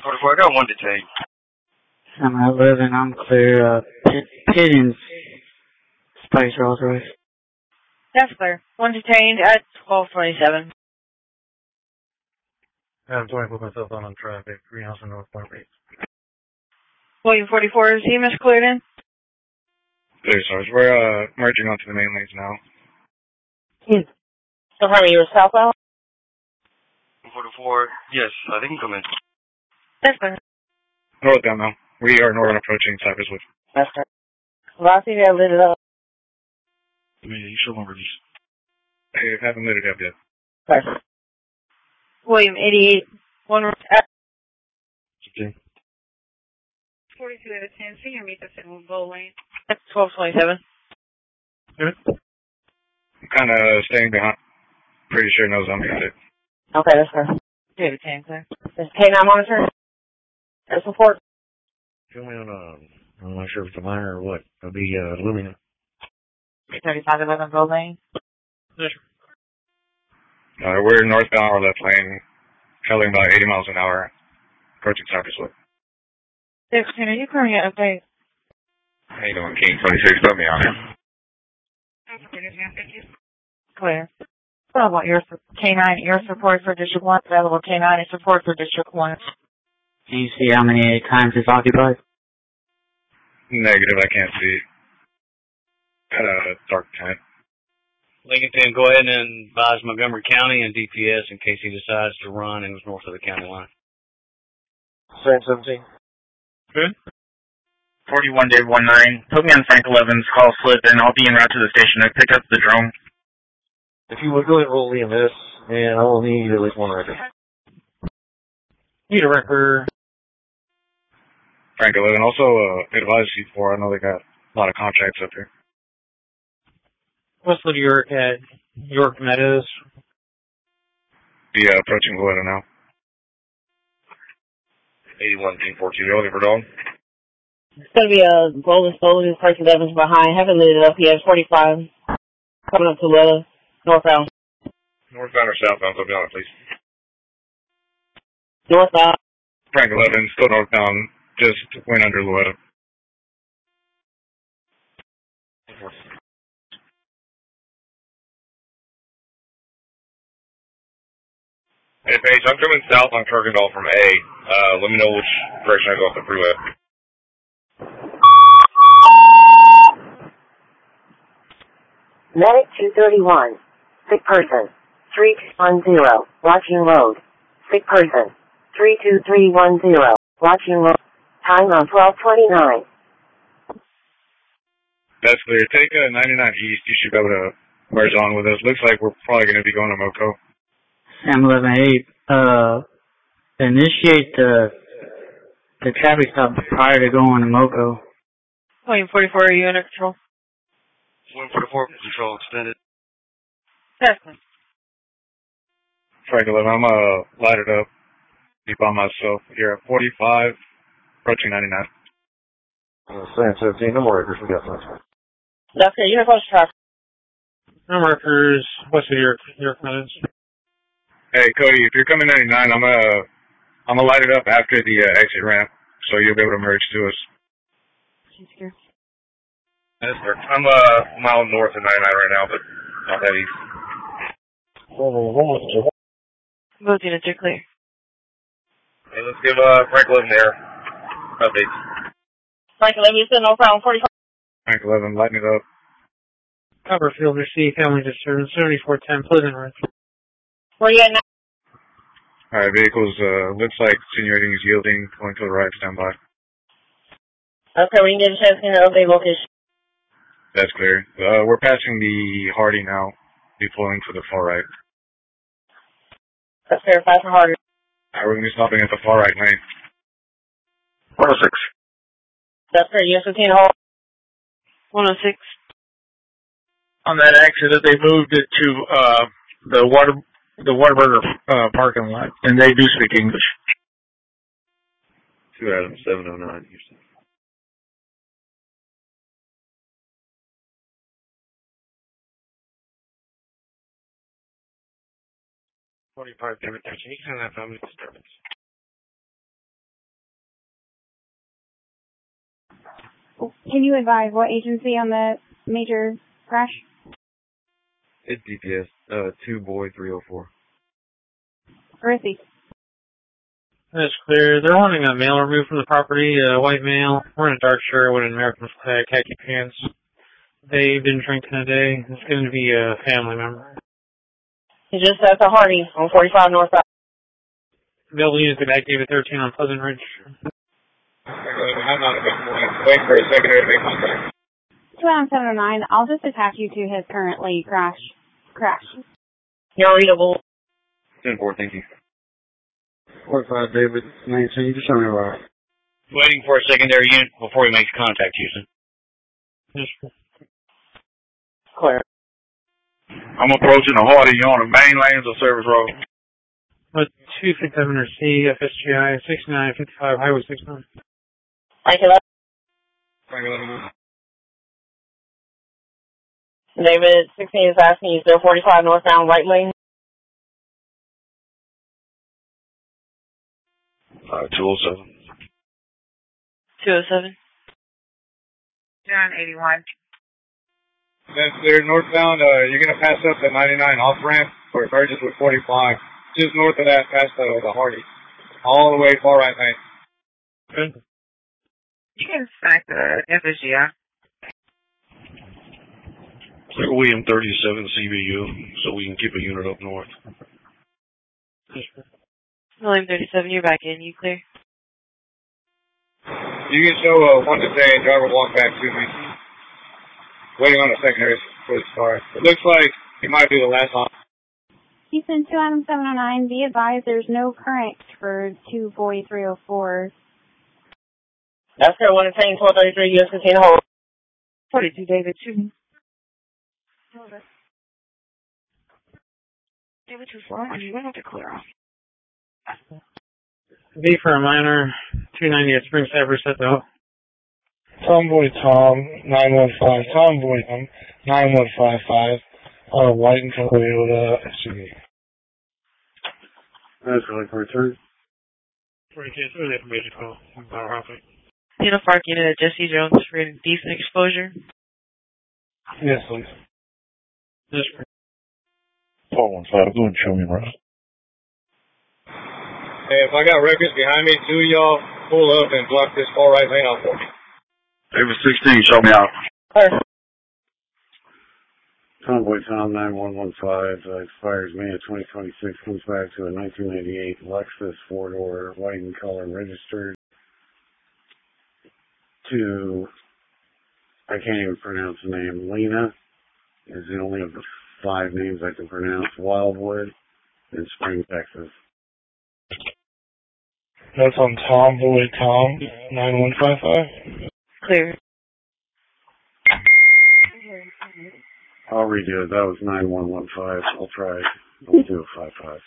44, I got one detained. I'm at 11, I'm clear. Pigeons, Spice Rolls Royce. That's clear. One detained at 1227. I'm trying to put myself on traffic. Greenhouse and North Point. William 44, is EMS cleared in? Clear, Sarge. We're merging onto the main lanes now. So, how are you southbound? 44, yes, they can come in. That's clear. Northbound now. We are northbound approaching Cypress Wood. That's clear. Well, I think I lit it up. Yeah, you show them release. Hey, I haven't lit it up yet. Perfect. William 88, one at 42 out of 10. Senior meet the signal goal lane. That's 1227. Good. I'm kind of staying behind. Pretty sure knows I'm behind it. Okay, that's clear. 2 out of 10, clear. Is K9 monitor? Air support? Show me on I'm not sure if it's a minor or what. It'll be Lumina. 3511 goal lane. Yes, sir. We're northbound or left lane, traveling about 80 miles an hour, approaching Cypress Wood. 16, are you clearing it? Okay. How you doing, King 26? Put me on it. Clear. So I want your K9 air support for District 1, available K9 air support for District 1. Can you see how many times it's occupied? Negative, I can't see. Got a dark tent. Lincoln, go ahead and advise Montgomery County and DPS in case he decides to run and is north of the county line. San 17. Good. 41 Dave 19. Put me on Frank 11's call slip and I'll be en route to the station to pick up the drone. If you would go ahead and roll EMS, and I will need at least one record. Need a record. Frank 11. Also, advise C4. I know they got a lot of contracts up here. Westwood York at York Meadows. Be approaching Luetta now. 81 King 42. You're looking for Dawn? It's going to be a Golden Stolen, Frank 11's behind. Haven't lit it up yet. 45. Coming up to Luetta. Northbound. Northbound or southbound? So be on it, please. Northbound. Frank 11, still northbound. Just went under Luetta. Hey, Paige, I'm coming south on Kirkendall from A. Let me know which direction I go off the freeway. Medic 231. Sick person. 3210. Watching road. Sick person. 32310. Watching road. Time on 1229. That's clear. Take 99 east. You should be able to merge on with us. Looks like we're probably going to be going to Moco. Sam 11-8, initiate the traffic stop prior to going to Moco. William 44, are you under control? William 44, control extended. Definitely. Frank 11, I'm lighted up. Be by myself here at 45, approaching 99. San 17, no more records. We got some. That's okay. You have close traffic. No markers, Westwood York Meadows. Hey, Cody, if you're coming 99, I'm gonna light it up after the exit ramp, so you'll be able to merge to us. Yes, sir. I'm a mile north of 99 right now, but not that east. Both units are clear. Hey, let's give Frank 11 there. Updates. Frank 11, you said no problem. 45. Frank 11, lighting it up. Copperfield received family disturbance 7410 Pleasant Ridge. Where you at now? Alright, vehicles, looks like insinuating is yielding, going to the right, stand by. Okay, we can get a chance to update location. That's clear. We're passing the Hardy now. Be pulling to the far right. That's fair, 5 for Hardy. Alright, we're gonna be stopping at the far right lane. 106. That's fair, US 15 hold. 106. On that accident, they moved it to the Whataburger parking lot, and they do speak English. 2 Adam 709, Houston. Can you send that family disturbance? Can you advise what agency on the major crash? It's DPS, 2boy304. Where is he? That's clear. They're wanting a male removed from the property, a white male, wearing a dark shirt with an American flag, khaki pants. They've been drinking today. It's going to be a family member. He's just at the Hardy on 45 Northbound. Available units at Active 13 on Pleasant Ridge. I'm not waiting for a secondary to make contact. 2-709, I'll just attach you to his currently crash. You're readable. 10-4, thank you. 45 David 19, just show me where. Waiting for a secondary unit before he makes contact, Houston. Clear. I'm approaching the Hardy. You're on the main lanes of Service Road. With 267C, FSGI, 6955, Highway 69. Thank you. David 16 is asking you still 45 northbound right lane. 207. 207. John 81. That's clear. Northbound, you're going to pass up the 99 off ramp for Burgess with 45. Just north of that, past the Hardy. All the way far right lane. Good. You can stack the FSGI. William 37 CBU, so we can keep a unit up north. William 37, you're back in. You clear? You can show one to say driver walk back to me. Waiting on the secondary for his car. It looks like he might be the last one. Houston 2-709, be advised there's no current for 2boy304. That's their 1 to 10, 1233, US 15 hold. 42 David 2. David 2 4, and you don't have to clear off. B for a minor, 290 at Spring Cypress at the Tomboy Tom 915, Tomboy Tom 9155, white and color Toyota SUV. That's really for return. 40 kids, really information call. Power Hopping. Unifark unit at Jesse Jones for decent exposure. Yes, please. Yes, 415, go and show me around. Hey, if I got records behind me, two of y'all pull up and block this far right lane off for me. David 16, show me out. Tomboy Tom 9115, expires May of 2026, comes back to a 1998 Lexus 4-door, white in color, registered to, I can't even pronounce the name, Lena is the only of the 5 names I can pronounce, Wildwood in Spring, Texas. That's on Tomboy Tom 9155. Clear. I'll redo it. That was 9115. I'll try. I'll do a 55.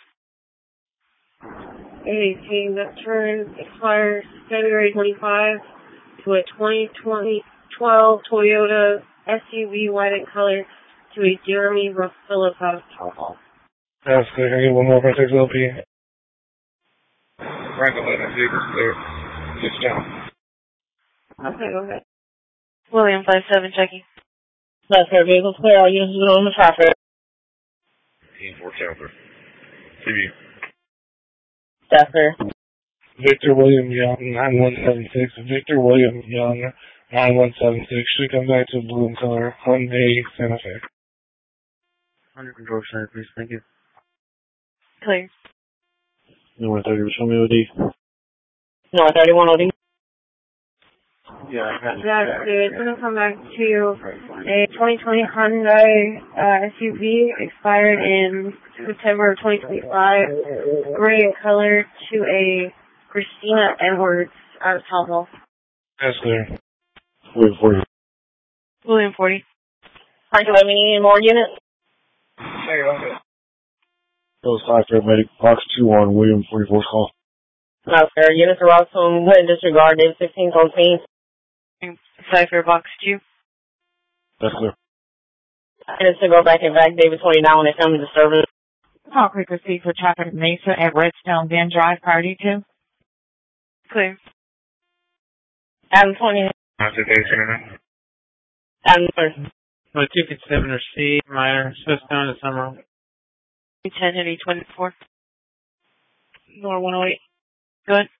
18, that turn expires February 25 to a 2012 Toyota SUV white in color to a Jeremy Phillips house. That's clear. Can I get one more for 6LP? Frank 11, vehicle's clear. Just down. Okay, go ahead. William 57 checking. That's their vehicle's clear. All units are on the traffic. 4 Chopper. CB. That's there. Victor William Young 9176. Victor William Young 9176. Should come back to blue in color. Hyundai Santa Fe. Under control center, please. Thank you. Clear. Number 30, show me OD. No, 31 OD. Yeah, I got it. That's good. It's going to come back to a 2020 Hyundai SUV, expired in September of 2025, gray in color, to a Christina Edwards out of Tahoe. That's clear. William 40. William 40. Frank 11, any more units? Hey, okay. Those 5 paramedic, box 2 on William 44's call. No, sir. Units are also in disregard. David 16 on scene. Cypher box 2. That's clear. Minutes to go back and back. David 29 when they come to disturbance. Call frequency for traffic Mesa at Redstone Bend Drive, priority 2. Clear. Adam 20 How's the day, sir? My 257 or C, minor, Smithstone and Summerall. 10 Henry 24. Nor 108. Go ahead.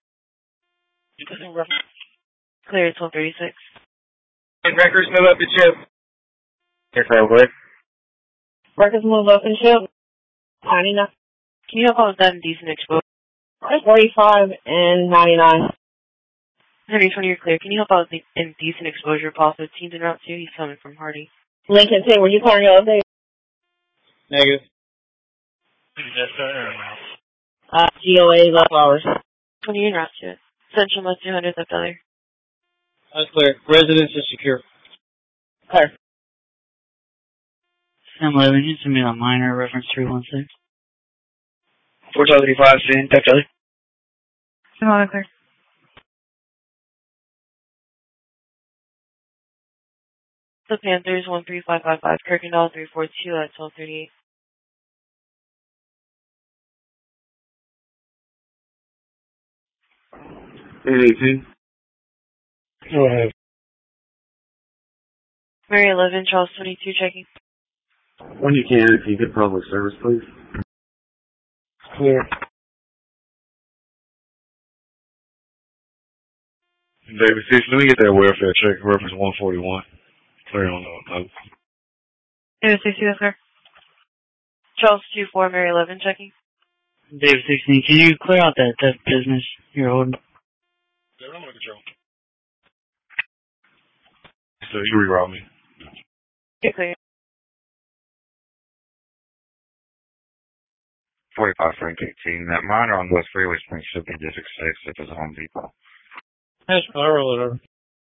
Clear, it's 136. Records move up the chip. Yes, I would. Records move up and ship. 99. Can you help out with that indecent exposure? 45 and 99. Henry 20, you're clear. Can you help out with the indecent exposure? Paul 15's en route 2. He's coming from Hardy. Lincoln 10, were you calling your update? Negative. GOA, left flowers. 20 en route to it. Central West 200, left other. That's clear. Residence is secure. Clear. Sam 11, you send me a minor, reference 316. 435, Sam, left other. Sam 11, clear. The Panthers 13555, Kirkendall 342 at 1238. Anything? Go ahead. Mary 11, Charles 22, checking. When you can, if you get public service, please. Clear. David 6, let me get that welfare check, reference 141. Clear on the David 6, that's clear. Charles 24, Mary 11, checking. David 16, can you clear out that theft business you're holding? David, I'm under control. So you reroute me. Yeah, clear. 45 Frank 18. That minor on West Freeway Spring should be District 6 if it's Home Depot. I'll roll it over.